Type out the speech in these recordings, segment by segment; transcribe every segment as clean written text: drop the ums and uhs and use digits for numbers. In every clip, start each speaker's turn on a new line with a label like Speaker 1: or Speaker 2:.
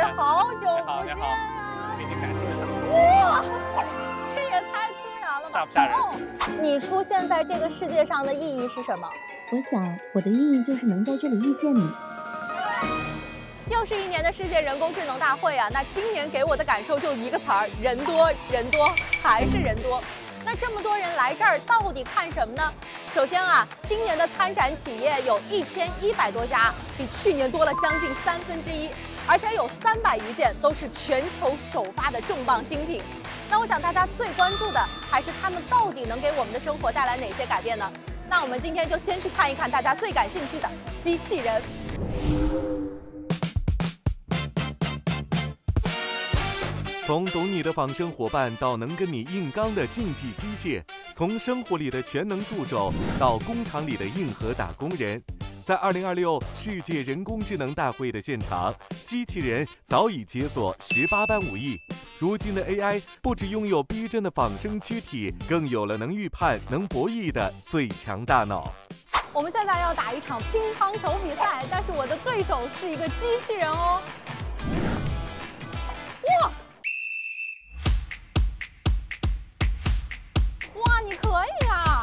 Speaker 1: 好久不见呀！
Speaker 2: 给你感受一下。
Speaker 1: 哇，这也太突然了吧！
Speaker 2: 吓不吓人？
Speaker 1: 你出现在这个世界上的意义是什么？
Speaker 3: 我想我的意义就是能在这里遇见你。
Speaker 1: 又是一年的世界人工智能大会啊！那今年给我的感受就一个词儿：人多，人多，还是人多。那这么多人来这儿，到底看什么呢？首先啊，今年的参展企业有1100多家，比去年多了将近1/3，而且有300余件都是全球首发的重磅新品。那我想大家最关注的还是他们到底能给我们的生活带来哪些改变呢？那我们今天就先去看一看大家最感兴趣的机器人。
Speaker 4: 从懂你的仿生伙伴到能跟你硬刚的竞技机械，从生活里的全能助手到工厂里的硬核打工人，在2026世界人工智能大会的现场，机器人早已解锁18般武艺。如今的 AI 不只拥有逼真的仿生躯体，更有了能预判、能博弈的最强大脑。
Speaker 1: 我们现在要打一场乒乓球比赛，但是我的对手是一个机器人哦。哇！哇，你可以啊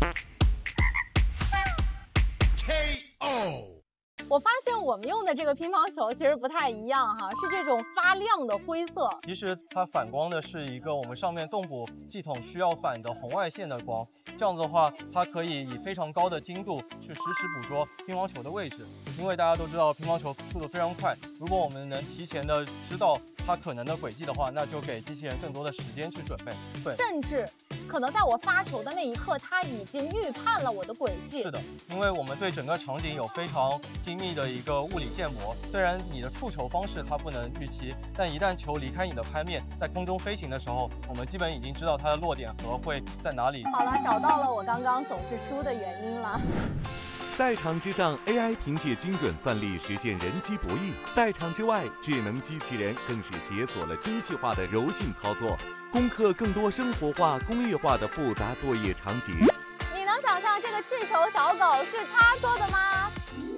Speaker 5: ！KO。
Speaker 1: 我发现我们用的这个乒乓球其实不太一样哈，是这种发亮的灰色。
Speaker 6: 其实它反光的是一个我们上面动捕系统需要反的红外线的光，这样子的话，它可以以非常高的精度去实时捕捉乒乓球的位置。因为大家都知道乒乓球速度非常快，如果我们能提前的知道它可能的轨迹的话，那就给机器人更多的时间去准备。对，
Speaker 1: 甚至可能在我发球的那一刻，它已经预判了我的轨迹。
Speaker 6: 是的，因为我们对整个场景有非常精密的一个物理建模。虽然你的触球方式它不能预期，但一旦球离开你的拍面，在空中飞行的时候，我们基本已经知道它的落点和会在哪里。
Speaker 1: 好了，找到了我刚刚总是输的原因了。
Speaker 4: 赛场之上 ，AI 凭借精准算力实现人机博弈；赛场之外，智能机器人更是解锁了精细化的柔性操作，攻克更多生活化、工业化的复杂作业场景。
Speaker 1: 你能想象这个气球小狗是他做的吗？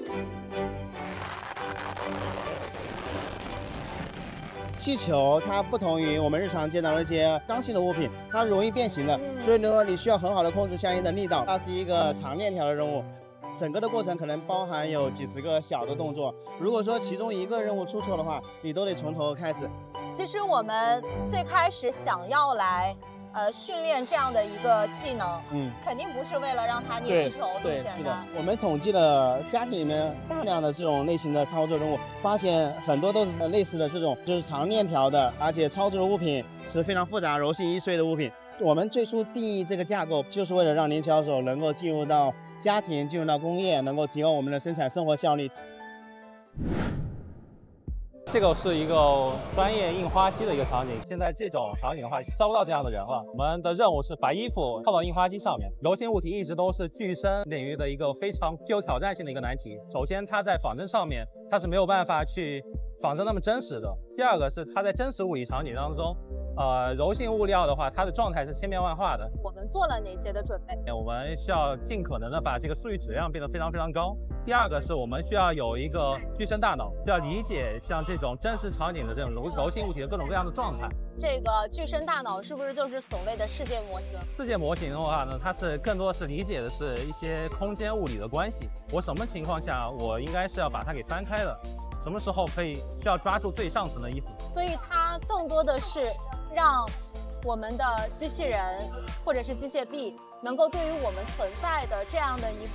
Speaker 7: 气球它不同于我们日常见到的一些刚性的物品，它容易变形的，所以呢，你需要很好的控制相应的力道。它是一个长链条的任务。整个的过程可能包含有几十个小的动作，如果说其中一个任务出错的话，你都得从头开始。
Speaker 1: 其实我们最开始想要来训练这样的一个技能，肯定不是为了让它捏气球这么简单。
Speaker 7: 是的，我们统计了家庭里面大量的这种类型的操作任务，发现很多都是类似的这种，就是长链条的，而且操作的物品是非常复杂、柔性易碎的物品。我们最初定义这个架构，就是为了让年轻选手能够进入到家庭，进入到工业，能够提高我们的生产生活效率。
Speaker 8: 这个是一个专业印花机的一个场景，现在这种场景的话招不到这样的人了。我们的任务是把衣服套到印花机上面。柔性物体一直都是具身领域的一个非常具有挑战性的一个难题。首先，它在仿真上面它是没有办法去仿真那么真实的。第二个是它在真实物理场景当中。柔性物料的话，它的状态是千变万化的。
Speaker 1: 我们做了哪些的准备？
Speaker 8: 我们需要尽可能的把这个数据质量变得非常非常高。第二个是我们需要有一个具身大脑，需要理解像这种真实场景的这种柔性物体的各种各样的状态。
Speaker 1: 这个具身大脑是不是就是所谓的世界模型？
Speaker 8: 世界模型的话呢，它是更多的是理解的是一些空间物理的关系。我什么情况下我应该是要把它给翻开的？什么时候需要抓住最上层的衣服？
Speaker 1: 所以它更多的是让我们的机器人或者是机械臂能够对于我们存在的这样的一